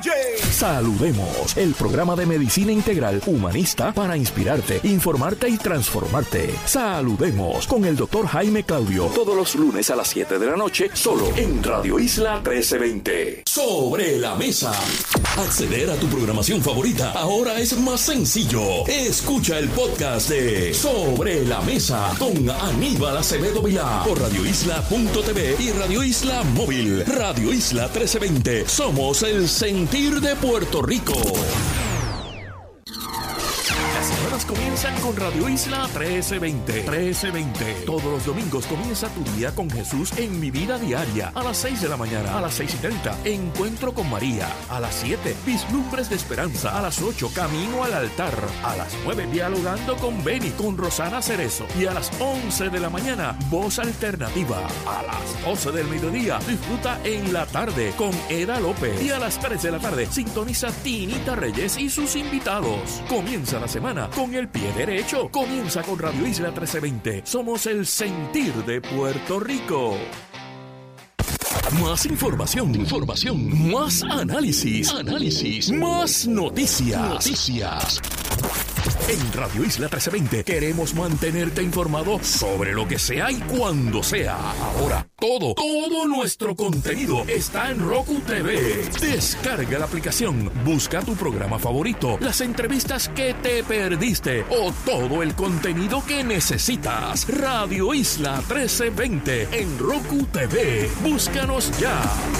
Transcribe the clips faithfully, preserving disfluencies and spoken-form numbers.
Saludemos, el programa de medicina integral humanista para inspirarte, informarte y transformarte. Saludemos con el doctor Jaime Claudio, todos los lunes a las siete de la noche, solo en Radio Isla trece veinte. Sobre la mesa. Acceder a tu programación favorita ahora es más sencillo. Escucha el podcast de Sobre la Mesa con Aníbal Acevedo Vilá por radio isla punto t v y Radio Isla Móvil. Radio Isla trece veinte. Somos el sentir de Puerto Rico. Las semanas comienzan con Radio Isla trece veinte. trece veinte. Todos los domingos comienza tu día con Jesús en Mi Vida Diaria. A las seis de la mañana, a las seis y treinta, Encuentro con María. A las siete, Vislumbres de Esperanza. A las ocho, Camino al Altar. A las nueve, Dialogando con Beni, con Rosana Cerezo. Y a las once de la mañana, Voz Alternativa. A las doce del mediodía, disfruta En la Tarde con Eda López. Y a las tres de la tarde, sintoniza Tinita Reyes y sus invitados. Comienza la semana con el pie derecho. Comienza con Radio Isla trece veinte. Somos el sentir de Puerto Rico. Más información, información, más análisis, análisis, más noticias, noticias. En Radio Isla trece veinte queremos mantenerte informado sobre lo que sea y cuando sea. Ahora, todo, todo nuestro contenido está en Roku T V. Descarga la aplicación, busca tu programa favorito, las entrevistas que te perdiste o todo el contenido que necesitas. Radio Isla trece veinte en Roku T V. Búscanos ya.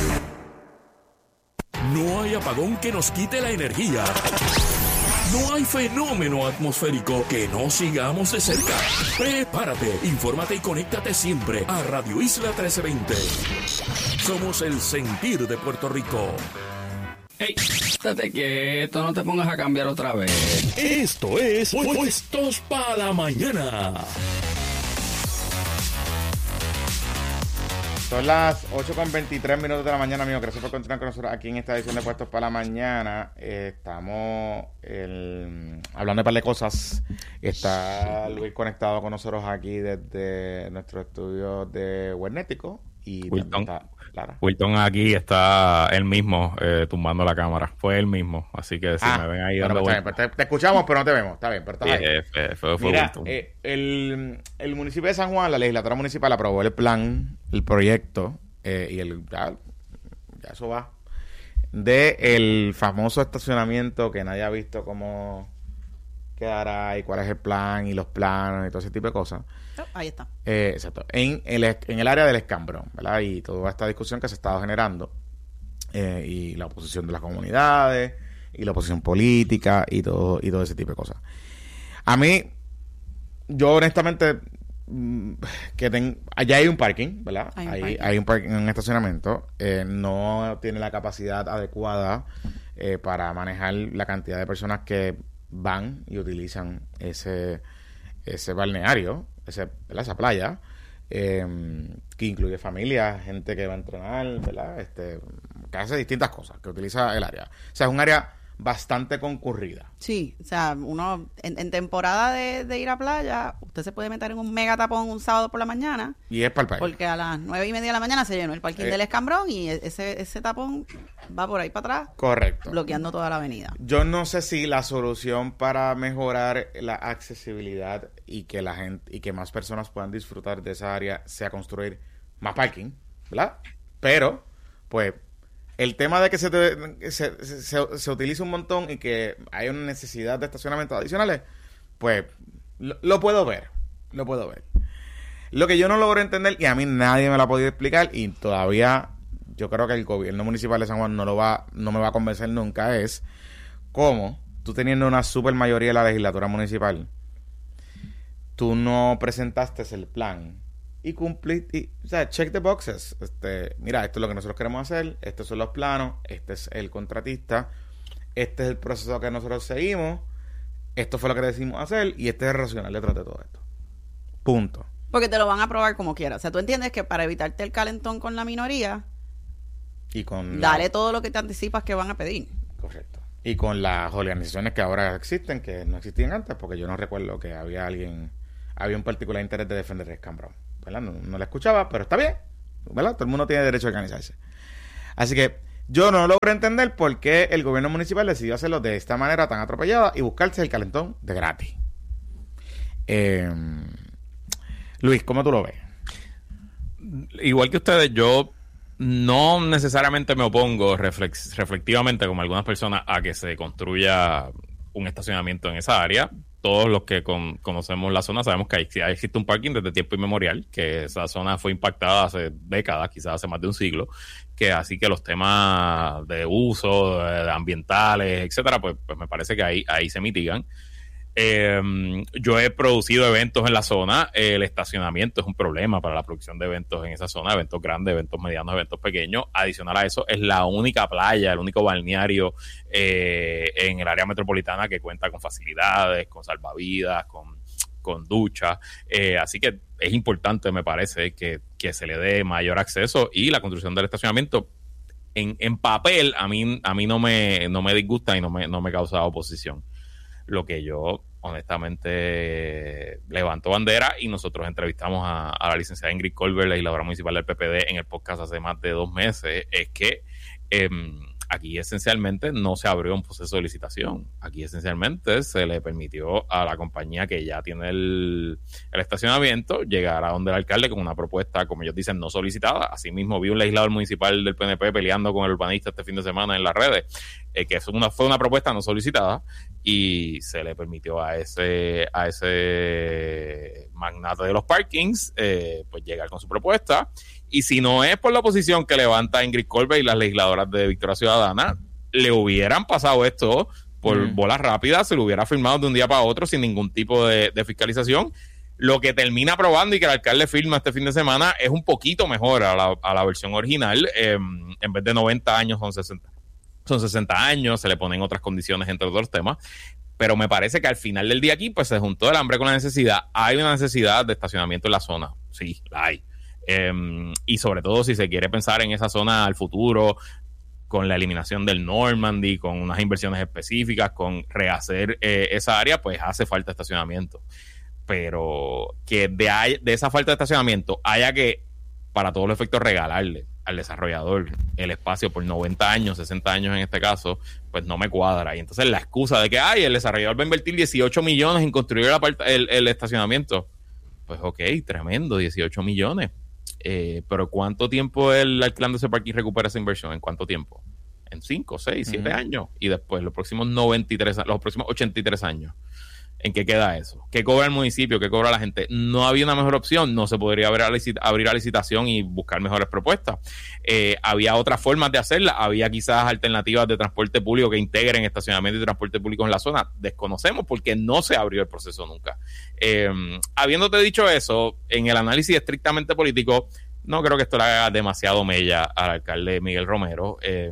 No hay apagón que nos quite la energía. No hay fenómeno atmosférico que no sigamos de cerca. Prepárate, infórmate y conéctate siempre a Radio Isla trece veinte. Somos el sentir de Puerto Rico. ¡Ey! Estate quieto, no te pongas a cambiar otra vez. Esto es Puestos para la Mañana. Son las ocho con veintitrés minutos de la mañana, amigos. Gracias por continuar con nosotros aquí en esta edición de Puestos para la Mañana. Eh, estamos el, hablando de un par de cosas. Está Luis conectado con nosotros aquí desde nuestro estudio de Webnético. Y Wilton, está Clara. Wilton aquí está él mismo eh, tumbando la cámara. Fue él mismo. Así que si ah, me ven ahí bueno, dando pues, vueltas. pues te, te escuchamos, pero no te vemos. Está bien, pero está Sí, bien. eh, fue, fue, fue Mira, Wilton. eh, el, el municipio de San Juan, la legislatura municipal aprobó el plan, el proyecto, eh, y el ya, ya eso va, de el famoso estacionamiento que nadie ha visto cómo quedará y cuál es el plan y los planos y todo ese tipo de cosas. Oh, ahí está. Eh, exacto. En el, en el área del Escambrón, ¿verdad? Y toda esta discusión que se ha estado generando, eh, y la oposición de las comunidades y la oposición política y todo y todo ese tipo de cosas. A mí, yo honestamente, que ten, allá hay un parking, ¿verdad? Hay un hay, parking. hay un parking, un estacionamiento, eh, no tiene la capacidad adecuada eh, para manejar la cantidad de personas que van y utilizan ese ese balneario, ese, ¿verdad? Esa playa, eh, que incluye familias, gente que va a entrenar, ¿verdad? Este, que hace distintas cosas, que utiliza el área. O sea, es un área bastante concurrida. Sí, o sea, uno en, en temporada de, de ir a playa, usted se puede meter en un mega tapón un sábado por la mañana. Y es para el país. Porque a las nueve y media de la mañana se llenó el parking Eh. del Escambrón y ese, ese tapón va por ahí para atrás, Correcto. bloqueando toda la avenida. Yo no sé si la solución para mejorar la accesibilidad y que la gente y que más personas puedan disfrutar de esa área sea construir más parking, ¿verdad? Pero, pues, el tema de que se, te, se, se, se utilice un montón y que hay una necesidad de estacionamientos adicionales, pues lo, lo puedo ver, lo puedo ver. Lo que yo no logro entender, y a mí nadie me lo ha podido explicar, y todavía yo creo que el gobierno municipal de San Juan no lo va, no me va a convencer nunca, es cómo tú teniendo una super mayoría de la legislatura municipal, tú no presentaste el plan y cumpliste, y, o sea, check the boxes. Este, mira, esto es lo que nosotros queremos hacer, estos son los planos, este es el contratista, este es el proceso que nosotros seguimos, esto fue lo que decidimos hacer y este es el racional detrás de todo esto. Punto. Porque te lo van a aprobar como quieras. O sea, tú entiendes que para evitarte el calentón con la minoría, Y con dale la... todo lo que te anticipas que van a pedir. Correcto. Y con las organizaciones que ahora existen, que no existían antes, porque yo no recuerdo que había alguien, había un particular interés de defender el Escambrón, ¿verdad? No, no la escuchaba, pero está bien, ¿verdad? Todo el mundo tiene derecho a organizarse. Así que yo no logro entender por qué el gobierno municipal decidió hacerlo de esta manera tan atropellada y buscarse el calentón de gratis. Eh, Luis, ¿cómo tú lo ves? Igual que ustedes, yo no necesariamente me opongo reflex, reflectivamente, como algunas personas, a que se construya un estacionamiento en esa área. Todos los que con, conocemos la zona sabemos que hay, existe un parking desde tiempo inmemorial, que esa zona fue impactada hace décadas, quizás hace más de un siglo, que así que los temas de uso, de ambientales, etcétera, pues, pues me parece que ahí, ahí se mitigan. Eh, yo he producido eventos en la zona. El estacionamiento es un problema para la producción de eventos en esa zona, eventos grandes, eventos medianos, eventos pequeños. Adicional a eso, es la única playa, el único balneario eh, en el área metropolitana que cuenta con facilidades, con salvavidas, con, con duchas. Eh, así que es importante, me parece, que, que se le dé mayor acceso, y la construcción del estacionamiento en, en papel a mí, a mí no me, no me disgusta y no me, no me causa oposición. Lo que yo, honestamente, levanto bandera, y nosotros entrevistamos a, a la licenciada Ingrid Colbert, legisladora municipal del P P D, en el podcast hace más de dos meses, es que eh, aquí esencialmente no se abrió un proceso de licitación. Aquí esencialmente se le permitió a la compañía que ya tiene el, el estacionamiento llegar a donde el alcalde con una propuesta, como ellos dicen, no solicitada. Asimismo, vi un legislador municipal del P N P peleando con el urbanista este fin de semana en las redes, eh, que es una, fue una propuesta no solicitada, y se le permitió a ese a ese magnate de los parkings eh, pues llegar con su propuesta. Y si no es por la oposición que levanta Ingrid Colbert y las legisladoras de Victoria Ciudadana, le hubieran pasado esto por mm. bolas rápidas, se lo hubiera firmado de un día para otro sin ningún tipo de, de fiscalización. Lo que termina aprobando y que el alcalde firma este fin de semana es un poquito mejor a la, a la versión original. Eh, en vez de noventa años son sesenta. Son sesenta años, se le ponen otras condiciones entre otros temas. Pero me parece que al final del día aquí pues se juntó el hambre con la necesidad. Hay una necesidad de estacionamiento en la zona. Sí, la hay. Eh, y sobre todo si se quiere pensar en esa zona al futuro, con la eliminación del Normandy, con unas inversiones específicas, con rehacer eh, esa área, pues hace falta estacionamiento. Pero que de, hay, de esa falta de estacionamiento haya que, para todos los efectos, regalarle al desarrollador el espacio por noventa años, sesenta años en este caso, pues no me cuadra. Y entonces la excusa de que ay, el desarrollador va a invertir dieciocho millones en construir el, el, el estacionamiento, pues ok, tremendo, dieciocho millones. Eh, pero ¿cuánto tiempo el alcalde de ese parque recupera esa inversión? ¿En cuánto tiempo? En cinco, seis, siete uh-huh. años. Y después, los próximos noventa y tres, los próximos ochenta y tres años. ¿En qué queda eso? ¿Qué cobra el municipio? ¿Qué cobra la gente? No había una mejor opción. No se podría abrir a, licit- abrir a licitación y buscar mejores propuestas. Eh, había otras formas de hacerla. Había quizás alternativas de transporte público que integren estacionamiento y transporte público en la zona. Desconocemos porque no se abrió el proceso nunca. Eh, habiéndote dicho eso, en el análisis estrictamente político, no creo que esto le haga demasiado mella al alcalde Miguel Romero. Eh,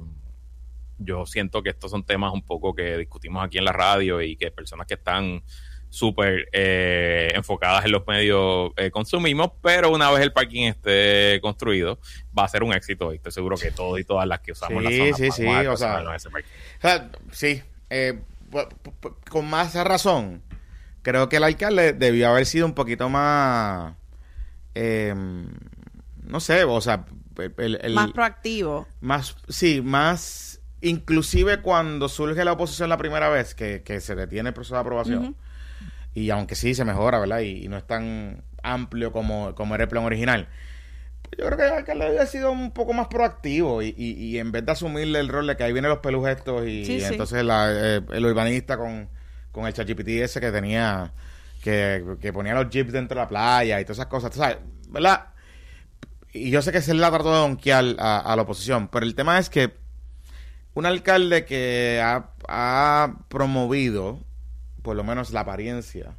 yo siento que estos son temas un poco que discutimos aquí en la radio y que personas que están súper eh, enfocadas en los medios eh, consumimos, pero una vez el parking esté construido va a ser un éxito y estoy seguro que todos y todas las que usamos sí, la zona sí, sí, a o sea, en ese parking. O sea, sí, eh, p- p- con más razón creo que el alcalde debió haber sido un poquito más eh, no sé, o sea el, el, más proactivo, más, sí, más inclusive cuando surge la oposición la primera vez que, que se detiene el proceso de aprobación. Uh-huh. Y aunque sí se mejora, ¿verdad? Y, y no es tan amplio como, como era el plan original. Pues yo creo que el alcalde había sido un poco más proactivo y, y, y en vez de asumirle el rol de que ahí vienen los pelus estos y, sí, y sí. entonces la, eh, el urbanista con, con el ChatGPT ese que tenía, que, que ponía los jeeps dentro de la playa y todas esas cosas, ¿sabes? ¿Verdad? Y yo sé que se le ha tratado de donkear a, a la oposición, pero el tema es que un alcalde que ha, ha promovido, por lo menos la apariencia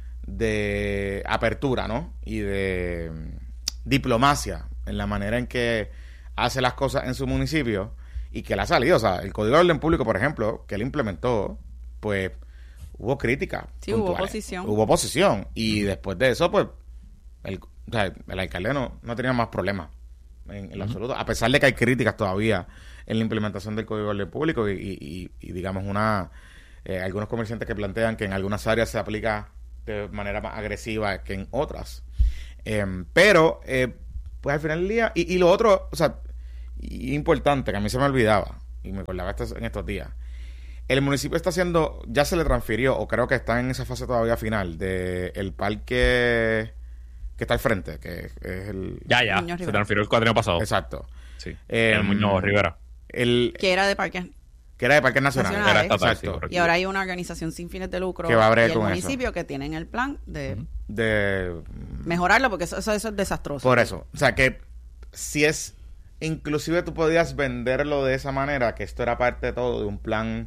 de apertura, ¿no? Y de diplomacia en la manera en que hace las cosas en su municipio y que le ha salido. O sea, el Código de Orden Público, por ejemplo, que él implementó, pues hubo crítica. Sí, hubo oposición. Hubo oposición. Y después de eso, pues, el, o sea, el alcalde no, no tenía más problemas en, en lo uh-huh. absoluto. A pesar de que hay críticas todavía en la implementación del Código de Orden Público y, y, y, y digamos, una eh, algunos comerciantes que plantean que en algunas áreas se aplica de manera más agresiva que en otras. Eh, pero, eh, pues al final del día, y, y lo otro, o sea, Y importante, que a mí se me olvidaba, y me acordaba estos, en estos días. El municipio está haciendo, ya se le transfirió, o creo que está en esa fase todavía final, de el parque que está al frente, que es el... Ya, ya, Muñoz se Rivera. transfirió el cuatrino pasado. Exacto. Sí, Eh, el Muñoz Rivera. El, Que era de parques. que era de Parques Nacionales. Nacionales. Era estatal, sí, Exacto. correcto. Y ahora hay una organización sin fines de lucro Que va a y bregar el con municipio que tienen el plan de Ujú. De... mejorarlo, porque eso, eso, eso es desastroso. Por eso. O sea, que si es... Inclusive tú podías venderlo de esa manera, que esto era parte de todo de un plan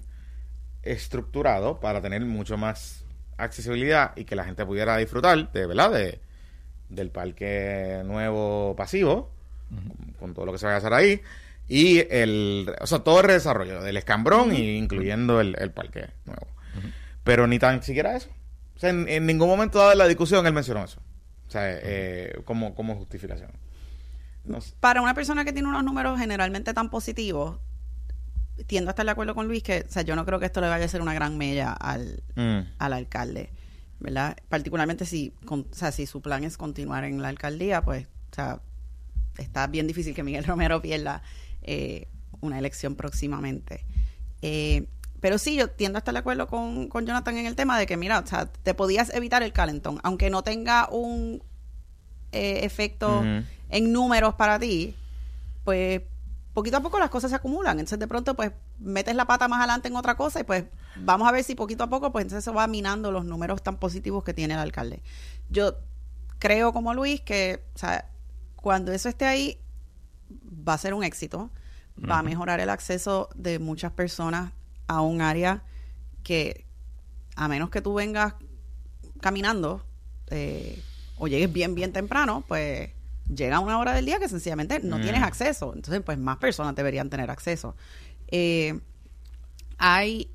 estructurado para tener mucho más accesibilidad y que la gente pudiera disfrutar de, ¿verdad? De, del parque nuevo pasivo, con, con todo lo que se va a hacer ahí, y el... O sea, todo el redesarrollo del escambrón, uh-huh. y incluyendo el, el parque nuevo. Uh-huh. Pero ni tan siquiera eso. O sea, en, en ningún momento dado de la discusión él mencionó eso. O sea, eh, como, como justificación. No sé. Para una persona que tiene unos números generalmente tan positivos, tiendo a estar de acuerdo con Luis que, o sea, yo no creo que esto le vaya a ser una gran mella al, mm. al alcalde, ¿verdad? Particularmente si, con, o sea, si su plan es continuar en la alcaldía, pues, o sea, está bien difícil que Miguel Romero pierda eh, una elección próximamente. Eh, pero sí, yo tiendo a estar de acuerdo con, con Jonathan en el tema de que, mira, o sea, te podías evitar el calentón, aunque no tenga un eh, efecto mm-hmm. en números para ti, pues poquito a poco las cosas se acumulan. Entonces de pronto pues metes la pata más adelante en otra cosa y pues vamos a ver si poquito a poco pues entonces se va minando los números tan positivos que tiene el alcalde. Yo creo como Luis que, o sea, cuando eso esté ahí va a ser un éxito, uh-huh. va a mejorar el acceso de muchas personas a un área que a menos que tú vengas caminando eh, o llegues bien bien temprano, pues llega una hora del día que sencillamente no mm. tienes acceso. Entonces, pues más personas deberían tener acceso. Eh, hay,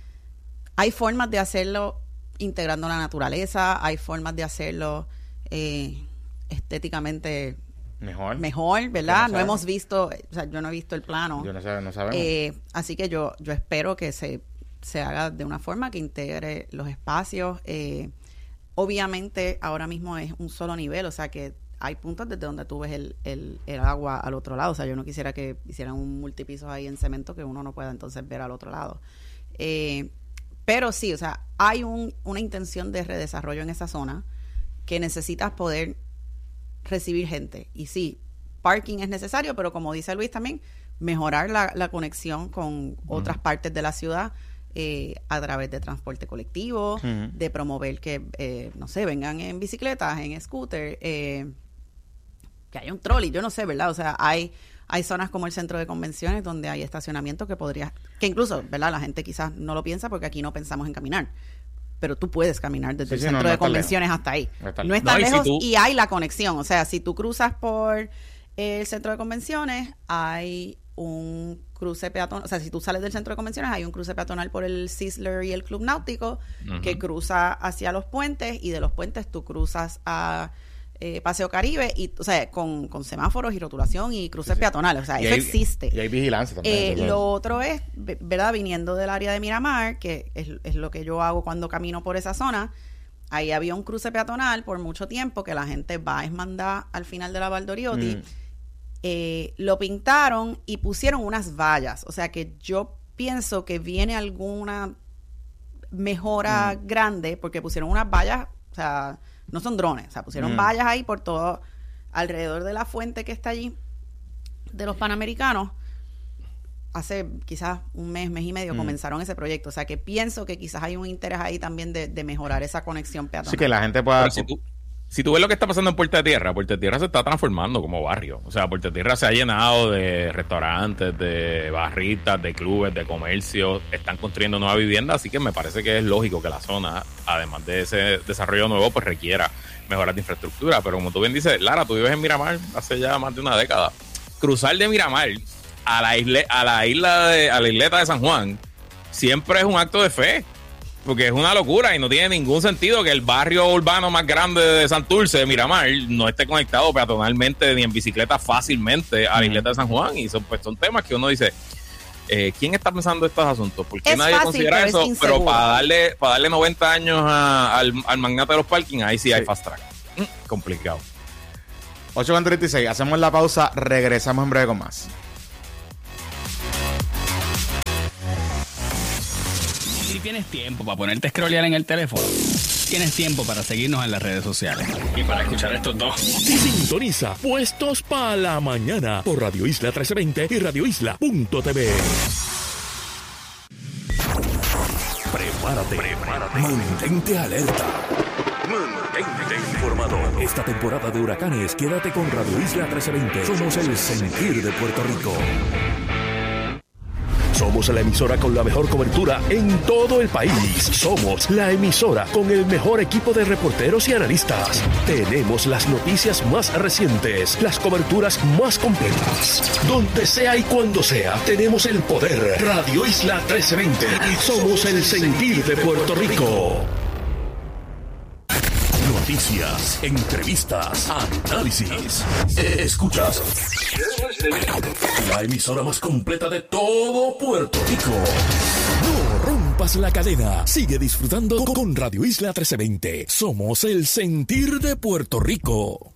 hay formas de hacerlo integrando la naturaleza, hay formas de hacerlo eh, estéticamente mejor, mejor ¿verdad? No, no hemos visto, o sea, yo no he visto el plano. Yo no, sabe, no sabemos. Eh, así que yo, yo espero que se, se haga de una forma que integre los espacios. Eh, obviamente, ahora mismo es un solo nivel, o sea que hay puntos desde donde tú ves el, el, el agua al otro lado. O sea, yo no quisiera que hicieran un multipiso ahí en cemento que uno no pueda entonces ver al otro lado. Eh, pero sí, o sea, hay un, una intención de redesarrollo en esa zona que necesitas poder recibir gente. Y sí, parking es necesario, pero como dice Luis también, mejorar la, la conexión con uh-huh. otras partes de la ciudad eh, a través de transporte colectivo, uh-huh. de promover que, eh, no sé, vengan en bicicletas, en scooter, eh, que haya un trolley, yo no sé, ¿verdad? O sea, hay hay zonas como el centro de convenciones donde hay estacionamiento que podría, que incluso, ¿verdad? La gente quizás no lo piensa porque aquí no pensamos en caminar, pero tú puedes caminar desde sí, el sí, centro no, no de convenciones lejos. Hasta ahí. No está, no está no, lejos y, si tú... y hay la conexión. O sea, si tú cruzas por el centro de convenciones, hay un cruce peatonal. O sea, si tú sales del centro de convenciones, hay un cruce peatonal por el Sizzler y el Club Náutico uh-huh. que cruza hacia los puentes y de los puentes tú cruzas a eh, Paseo Caribe y, o sea, con, con semáforos y rotulación y cruces sí, sí. peatonales. O sea, y eso hay, existe. Y hay vigilancia también. Eh, lo otro es, ¿verdad? Viniendo del área de Miramar, que es, es lo que yo hago cuando camino por esa zona, ahí había un cruce peatonal por mucho tiempo que la gente va a esmandar al final de la Valdoriotti. Mm. Eh, lo pintaron y pusieron unas vallas. O sea que yo pienso que viene alguna mejora mm. grande porque pusieron unas vallas, o sea, no son drones, o sea, pusieron mm. vallas ahí por todo, alrededor de la fuente que está allí, de los Panamericanos. Hace quizás un mes, mes y medio mm. comenzaron ese proyecto. O sea, que pienso que quizás hay un interés ahí también de, de mejorar esa conexión peatonal. Sí, que la gente pueda... Si tú, si tú ves lo que está pasando en Puerta de Tierra, Puerta de Tierra se está transformando como barrio. O sea, Puerta de Tierra se ha llenado de restaurantes, de barritas, de clubes, de comercios. Están construyendo nuevas viviendas, así que me parece que es lógico que la zona, además de ese desarrollo nuevo, pues requiera mejoras de infraestructura. Pero como tú bien dices, Lara, tú vives en Miramar hace ya más de una década. Cruzar de Miramar a la isla, a la isla de, a la isleta de San Juan siempre es un acto de fe, porque es una locura y no tiene ningún sentido que el barrio urbano más grande de Santurce, de Miramar, no esté conectado peatonalmente ni en bicicleta fácilmente a la isleta de San Juan. Y son, pues, son temas que uno dice, eh, ¿quién está pensando estos asuntos? ¿Por qué es nadie fácil, considera pero eso? Pero para darle para darle noventa años a, al, al magnate de los parkings, ahí sí, sí. hay fast track. Mm, complicado. ocho con treinta y seis, hacemos la pausa, regresamos en breve con más. Si tienes tiempo para ponerte a scrollear en el teléfono, tienes tiempo para seguirnos en las redes sociales. Y para escuchar estos dos. Sintoniza Puestos para la Mañana por Radio Isla trece veinte y radio isla punto t v. Prepárate, prepárate. Mantente alerta. Mantente informado. Esta temporada de huracanes, quédate con Radio Isla trece veinte. Somos el sentir de Puerto Rico. Somos la emisora con la mejor cobertura en todo el país. Somos la emisora con el mejor equipo de reporteros y analistas. Tenemos las noticias más recientes, las coberturas más completas. Donde sea y cuando sea, tenemos el poder. Radio Isla trece veinte. Somos el sentir de Puerto Rico. Noticias, entrevistas, análisis. Escuchas la emisora más completa de todo Puerto Rico. No rompas la cadena. Sigue disfrutando con Radio Isla trece veinte. Somos el sentir de Puerto Rico.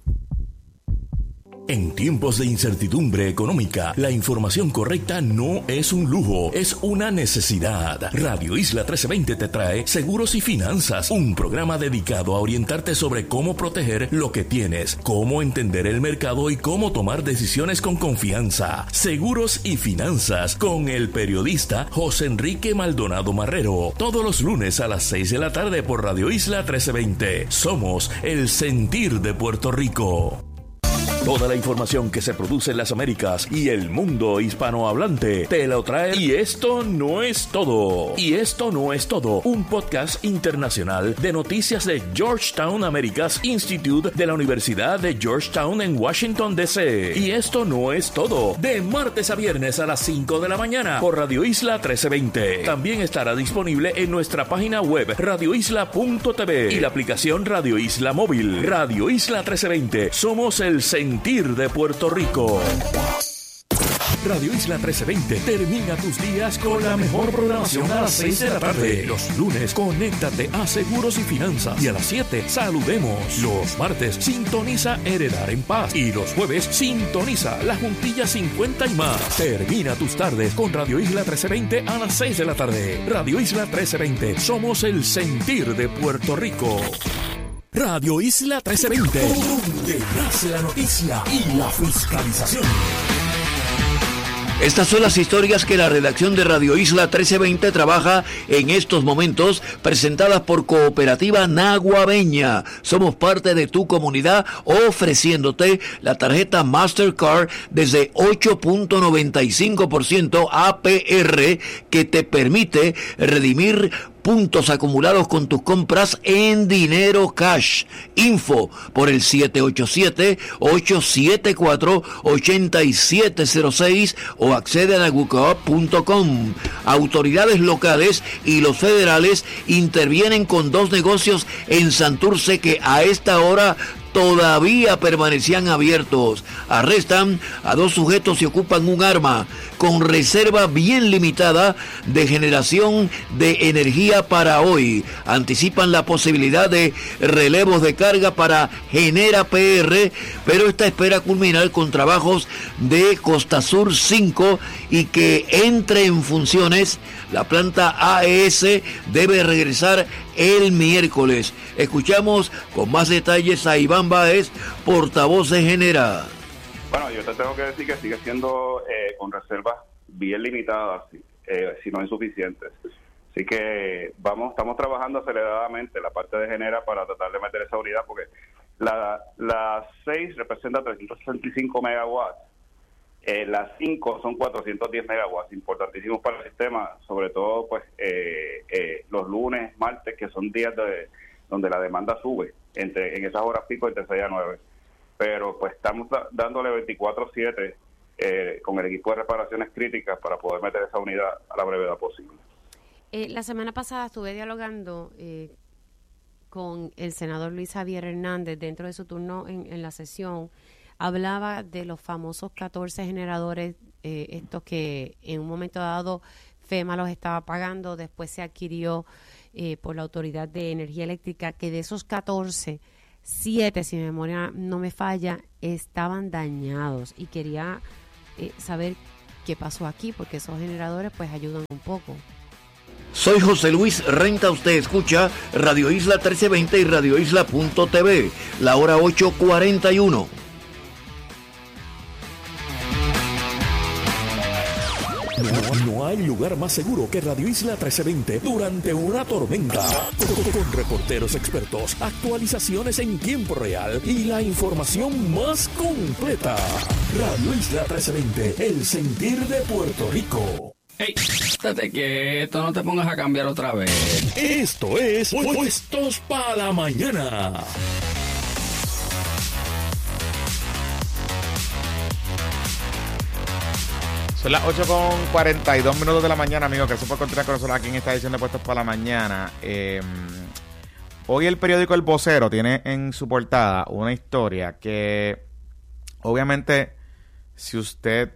En tiempos de incertidumbre económica, la información correcta no es un lujo, es una necesidad. Radio Isla trece veinte te trae Seguros y Finanzas, un programa dedicado a orientarte sobre cómo proteger lo que tienes, cómo entender el mercado y cómo tomar decisiones con confianza. Seguros y Finanzas con el periodista José Enrique Maldonado Marrero, todos los lunes a las seis de la tarde por Radio Isla trece veinte. Somos el sentir de Puerto Rico. Toda la información que se produce en las Américas y el mundo hispanohablante te lo trae. Y esto no es todo. Y esto no es todo. Un podcast internacional de noticias de Georgetown Americas Institute de la Universidad de Georgetown en Washington, D C. Y esto no es todo. De martes a viernes a las cinco de la mañana por Radio Isla trece veinte. También estará disponible en nuestra página web radio isla punto t v y la aplicación Radio Isla Móvil. Radio Isla trece veinte. Somos el sentir de Puerto Rico. Radio Isla trece veinte termina tus días con la mejor programación a las seis de la tarde. Los lunes, conéctate a Seguros y Finanzas. Y a las siete, saludemos. Los martes, sintoniza Heredar en Paz. Y los jueves, sintoniza La Juntilla cincuenta y más. Termina tus tardes con Radio Isla trece veinte a las seis de la tarde. Radio Isla trece veinte, somos el sentir de Puerto Rico. Radio Isla trece veinte, donde nace la noticia y la fiscalización. Estas son las historias que la redacción de Radio Isla trece veinte trabaja en estos momentos, presentadas por Cooperativa Naguabeña. Somos parte de tu comunidad, ofreciéndote la tarjeta Mastercard desde ocho punto noventa y cinco por ciento A P R, que te permite redimir puntos acumulados con tus compras en dinero cash. Info por el siete ocho siete, ocho siete cuatro, ocho siete cero seis o accede a nagucoop punto com. Autoridades locales y los federales intervienen con dos negocios en Santurce que a esta hora todavía permanecían abiertos. Arrestan a dos sujetos y ocupan un arma con reserva bien limitada de generación de energía para hoy. Anticipan la posibilidad de relevos de carga para Genera P R, pero esta espera culminar con trabajos de Costa Sur cinco y que entre en funciones. La planta A E S debe regresar el miércoles. Escuchamos con más detalles a Iván Báez, portavoz de Genera. Bueno, yo te tengo que decir que sigue siendo eh, con reservas bien limitadas, eh, si no insuficientes. Así que vamos, estamos trabajando aceleradamente la parte de Genera para tratar de meter esa unidad, porque la, la seis representa trescientos sesenta y cinco megawatts. Eh, las cinco son cuatrocientos diez megawatts, importantísimos para el sistema, sobre todo pues eh, eh, los lunes, martes, que son días de, donde la demanda sube, entre en esas horas pico entre seis a nueve. Pero pues estamos da, dándole veinticuatro siete eh, con el equipo de reparaciones críticas para poder meter esa unidad a la brevedad posible. Eh, la semana pasada estuve dialogando eh, con el senador Luis Javier Hernández dentro de su turno en, en la sesión. Hablaba de los famosos catorce generadores, eh, estos que en un momento dado FEMA los estaba pagando, después se adquirió eh, por la Autoridad de Energía Eléctrica, que de esos catorce, siete, si mi memoria no me falla, estaban dañados. Y quería eh, saber qué pasó aquí, porque esos generadores pues ayudan un poco. Soy José Luis Renta, usted escucha Radio Isla trece veinte y radio isla punto t v, la hora ocho cuarenta y uno. No, no hay lugar más seguro que Radio Isla trece veinte durante una tormenta. Con, con reporteros expertos, actualizaciones en tiempo real y la información más completa. Radio Isla trece veinte, el sentir de Puerto Rico. Hey, estate quieto, no te pongas a cambiar otra vez. Esto es Puestos para la Mañana. Son las ocho con cuarenta y dos minutos de la mañana, amigos. Gracias por continuar con nosotros aquí en esta edición de Puestos para la Mañana. Eh, hoy el periódico El Vocero tiene en su portada una historia que, obviamente, si usted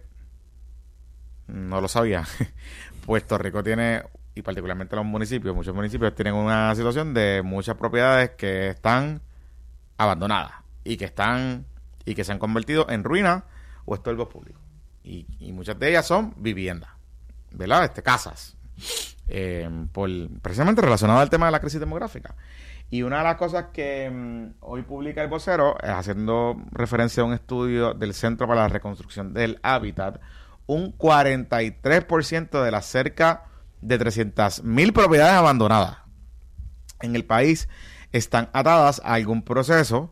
no lo sabía, Puerto Rico tiene, y particularmente los municipios, muchos municipios tienen una situación de muchas propiedades que están abandonadas y que están y que se han convertido en ruinas o estorbos públicos. Y, y muchas de ellas son viviendas, ¿verdad? Este, casas, eh, por, precisamente relacionado al tema de la crisis demográfica. Y una de las cosas que um, hoy publica El Vocero, es haciendo referencia a un estudio del Centro para la Reconstrucción del Hábitat, un cuarenta y tres por ciento de las cerca de trescientas mil propiedades abandonadas en el país están atadas a algún proceso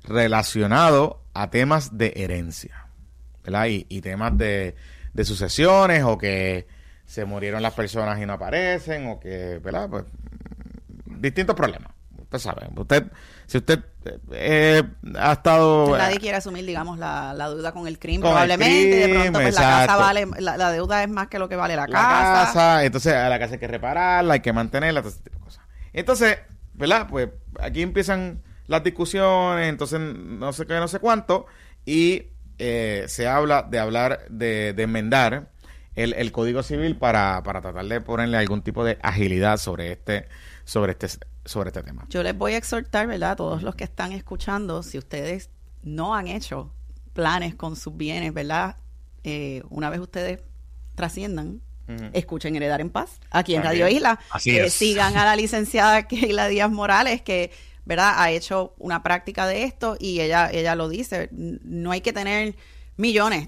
relacionado a temas de herencia, ¿verdad? Y, y temas de, de sucesiones, o que se murieron las personas y no aparecen, o que, ¿verdad? Pues distintos problemas. Usted sabe, usted, si usted eh, ha estado... Nadie quiere asumir, digamos, la, la deuda con el crimen, con probablemente, el crimen, de pronto pues, la exacto. casa vale, la, la deuda es más que lo que vale la, la casa. casa, entonces a la casa hay que repararla, hay que mantenerla, todo ese tipo de cosas. Entonces, ¿verdad? Pues aquí empiezan las discusiones, entonces no sé qué, no sé cuánto, y eh, se habla de hablar, de, de enmendar el, el Código Civil para, para tratar de ponerle algún tipo de agilidad sobre este, sobre este, sobre este tema. Yo les voy a exhortar, ¿verdad? A todos los que están escuchando, si ustedes no han hecho planes con sus bienes, ¿verdad? Eh, una vez ustedes trasciendan, uh-huh. escuchen Heredar en Paz aquí en También. Radio Isla. Así eh, es. Sigan a la licenciada Keila Díaz Morales, que, ¿verdad? Ha hecho una práctica de esto y ella, ella lo dice. No hay que tener millones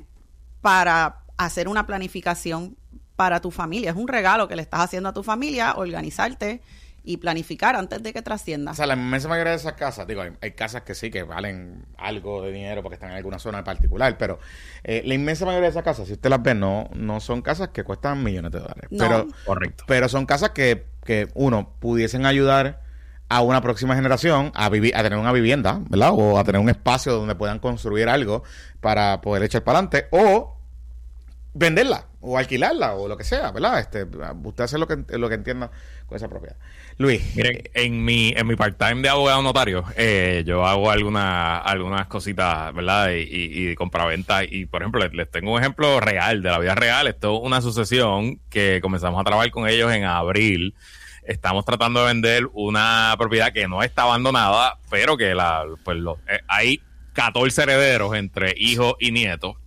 para hacer una planificación para tu familia. Es un regalo que le estás haciendo a tu familia, organizarte y planificar antes de que trascienda. O sea, la inmensa mayoría de esas casas, digo, hay, hay casas que sí que valen algo de dinero porque están en alguna zona en particular, pero eh, la inmensa mayoría de esas casas, si usted las ve, no, no son casas que cuestan millones de dólares. No. Pero, Correcto. pero son casas que, que, uno, pudiesen ayudar a una próxima generación a vivir, a tener una vivienda, ¿verdad? O a tener un espacio donde puedan construir algo para poder echar para adelante, o venderla, o alquilarla, o lo que sea, ¿verdad? Este, usted hace lo que, lo que entienda con esa propiedad. Luis. Miren, en mi, en mi part-time de abogado notario, eh, yo hago alguna, algunas cositas, ¿verdad? Y, y, y de compraventa. Y, por ejemplo, les, les tengo un ejemplo real, de la vida real. Esto es una sucesión que comenzamos a trabajar con ellos en abril. Estamos tratando de vender una propiedad que no está abandonada, pero que la, pues lo, eh, hay catorce herederos entre hijos y nietos.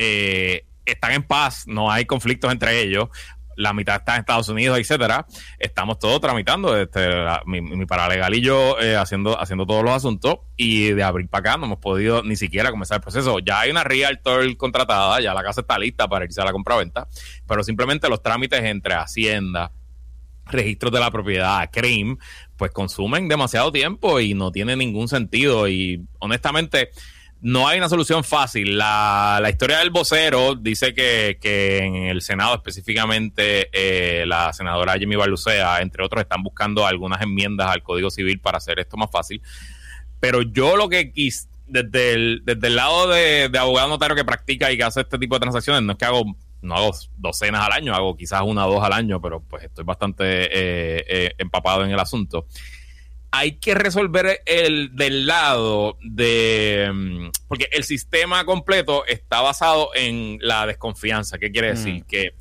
Eh, están en paz, no hay conflictos entre ellos. La mitad está en Estados Unidos, etcétera. Estamos todos tramitando, este, la, mi, mi paralegal y yo eh, haciendo, haciendo todos los asuntos, y de abril para acá no hemos podido ni siquiera comenzar el proceso. Ya hay una realtor contratada, ya la casa está lista para irse a la compraventa, pero simplemente los trámites entre Hacienda, registros de la propiedad, C R I M, pues consumen demasiado tiempo y no tiene ningún sentido. Y honestamente no hay una solución fácil. La, la historia del vocero dice que, que en el Senado específicamente eh, la senadora Jimmy Barlucea, entre otros, están buscando algunas enmiendas al Código Civil para hacer esto más fácil. Pero yo lo que quise, desde el, desde el lado de, de abogado notario que practica y que hace este tipo de transacciones, no es que hago, no hago docenas al año, hago quizás una o dos al año, pero pues estoy bastante eh, eh, empapado en el asunto. Hay que resolver el del lado de... Porque el sistema completo está basado en la desconfianza. ¿Qué quiere decir? Mm. Que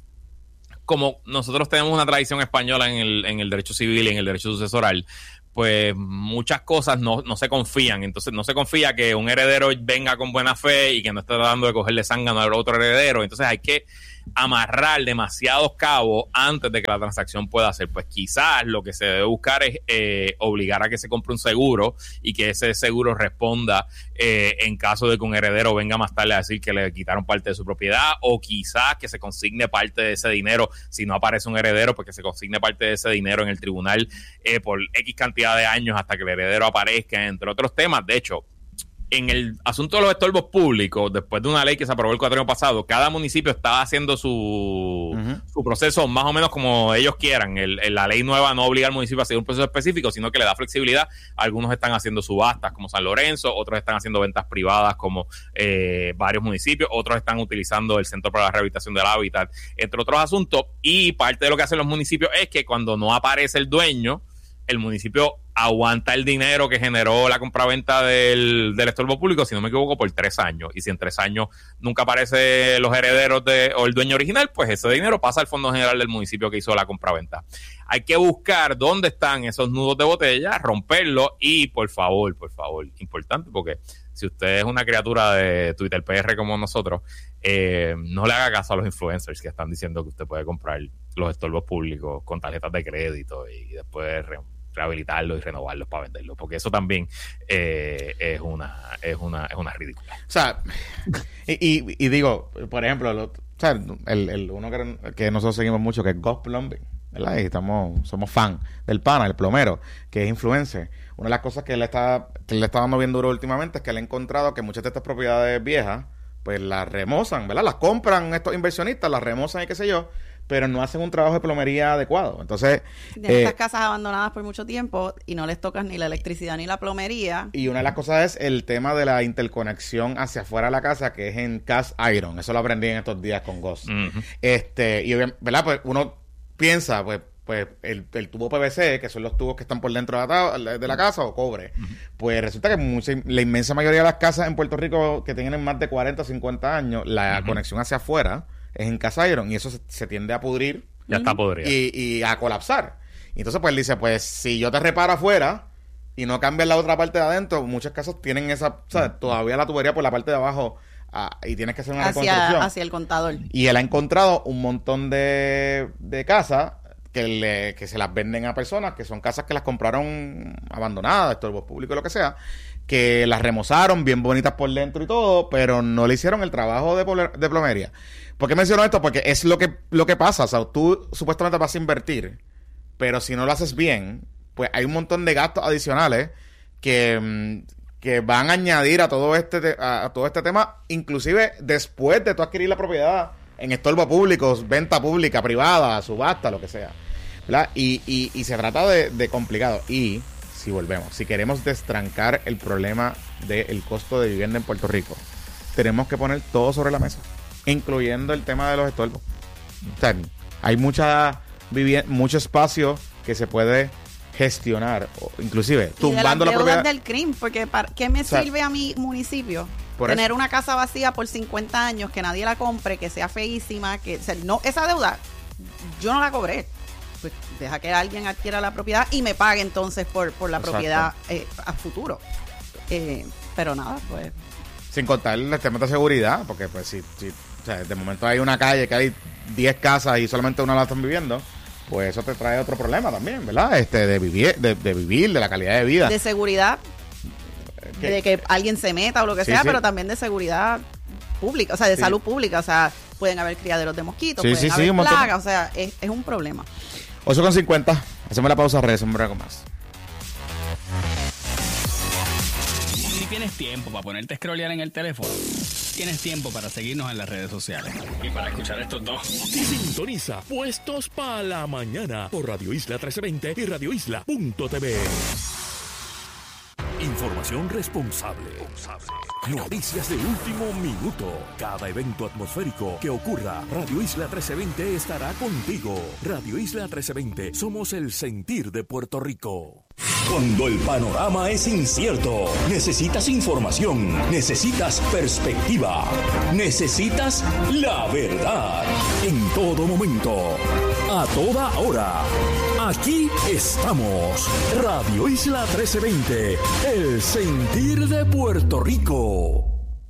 como nosotros tenemos una tradición española en el, en el derecho civil y en el derecho sucesoral, pues muchas cosas no, no se confían. Entonces no se confía que un heredero venga con buena fe y que no esté tratando de cogerle zángano al otro heredero. Entonces hay que amarrar demasiados cabos antes de que la transacción pueda hacer. Pues quizás lo que se debe buscar es eh, obligar a que se compre un seguro y que ese seguro responda eh, en caso de que un heredero venga más tarde a decir que le quitaron parte de su propiedad, o quizás que se consigne parte de ese dinero. Si no aparece un heredero, pues que se consigne parte de ese dinero en el tribunal eh, por X cantidad de años hasta que el heredero aparezca, entre otros temas. De hecho, en el asunto de los estorbos públicos, después de una ley que se aprobó el cuatro año pasado, cada municipio estaba haciendo su, uh-huh. su proceso más o menos como ellos quieran. El, el, la ley nueva no obliga al municipio a hacer un proceso específico, sino que le da flexibilidad. Algunos están haciendo subastas como San Lorenzo, otros están haciendo ventas privadas como eh, varios municipios, otros están utilizando el Centro para la Rehabilitación del Hábitat, entre otros asuntos. Y parte de lo que hacen los municipios es que cuando no aparece el dueño, el municipio aguanta el dinero que generó la compraventa del, del estorbo público, si no me equivoco, por tres años. Y si en tres años nunca aparecen los herederos de, o el dueño original, pues ese dinero pasa al Fondo General del municipio que hizo la compraventa. Hay que buscar dónde están esos nudos de botella, romperlos y, por favor, por favor, importante, porque si usted es una criatura de Twitter P R como nosotros, eh, no le haga caso a los influencers que están diciendo que usted puede comprar los estorbos públicos con tarjetas de crédito y después re- rehabilitarlos y renovarlos para venderlos, porque eso también eh, es una es una es una ridícula. O sea, y, y, y digo, por ejemplo, lo, o sea, el, el uno que, que nosotros seguimos mucho, que es Ghost Plumbing, ¿verdad? Y estamos, somos fan del pana, el plomero, que es influencer. Una de las cosas que le está, que le está dando bien duro últimamente es que le ha encontrado que muchas de estas propiedades viejas, pues las remozan, ¿verdad? Las compran estos inversionistas, las remozan y qué sé yo, pero no hacen un trabajo de plomería adecuado. Entonces, de eh, estas casas abandonadas por mucho tiempo y no les tocas ni la electricidad ni la plomería. Y una de las cosas es el tema de la interconexión hacia afuera de la casa, que es en cast iron. Eso lo aprendí en estos días con Ghost. Uh-huh. Este, y ¿verdad? Pues uno piensa, pues, pues el, el tubo P V C, que son los tubos que están por dentro de la, de la casa, o cobre. Uh-huh. Pues resulta que mucha, la inmensa mayoría de las casas en Puerto Rico que tienen más de cuarenta o cincuenta años, la uh-huh. conexión hacia afuera es en cast iron, y eso se, se tiende a pudrir. Ya está podrido. Y, y a colapsar. Y entonces, pues él dice, pues si yo te reparo afuera y no cambias la otra parte de adentro, muchas casas tienen esa, ¿sabes? Todavía la tubería por la parte de abajo, ah, y tienes que hacer una hacia, reconstrucción. Hacia el contador. Y él ha encontrado un montón de, de casas que, le, que se las venden a personas, que son casas que las compraron abandonadas, estorbos públicos, lo que sea, que las remozaron bien bonitas por dentro y todo, pero no le hicieron el trabajo de, pol- de plomería. ¿Por qué menciono esto? Porque es lo que, lo que pasa. O sea, tú supuestamente vas a invertir, pero si no lo haces bien, pues hay un montón de gastos adicionales que, que van a añadir a todo este te- a, a todo este tema, inclusive después de tú adquirir la propiedad en estorbo público, venta pública, privada, subasta, lo que sea, ¿verdad? Y, y, y se trata de, de complicado. Y si volvemos, si queremos destrancar el problema del costo de vivienda en Puerto Rico, tenemos que poner todo sobre la mesa, incluyendo el tema de los estorbos. O sea, hay mucha vivienda, mucho espacio que se puede gestionar, o inclusive tumbando la propiedad del C R I M, porque para, ¿qué me o sea, sirve a mi municipio tener eso? Una casa vacía por cincuenta años, que nadie la compre, que sea feísima, que o sea, no, esa deuda yo no la cobré. Pues deja que alguien adquiera la propiedad y me pague entonces por, por la Exacto. propiedad eh, a futuro. Eh, pero nada, pues... Sin contar el tema de seguridad, porque pues si, si o sea, de momento hay una calle que hay diez casas y solamente una la están viviendo, pues eso te trae otro problema también, ¿verdad? Este de vivir, de, de vivir, de la calidad de vida. De seguridad, ¿Qué? de que alguien se meta o lo que sí, sea, sí. pero también de seguridad pública, o sea, de sí. salud pública, o sea, pueden haber criaderos de mosquitos, sí, pueden sí, haber sí, plagas, o sea, es, es un problema. ocho con cincuenta, hacemos la pausa, regresamos un poco más. Si tienes tiempo para ponerte a scrollear en el teléfono, tienes tiempo para seguirnos en las redes sociales y para escuchar estos dos. Sintoniza Puestos para la Mañana por Radio Isla trece veinte y radio isla punto t v. Información responsable. Noticias de último minuto. Cada evento atmosférico que ocurra, Radio Isla trece veinte estará contigo. Radio Isla trece veinte, somos el sentir de Puerto Rico. Cuando el panorama es incierto, necesitas información, necesitas perspectiva, necesitas la verdad. En todo momento, a toda hora. Aquí estamos. Radio Isla trece veinte, el sentir de Puerto Rico.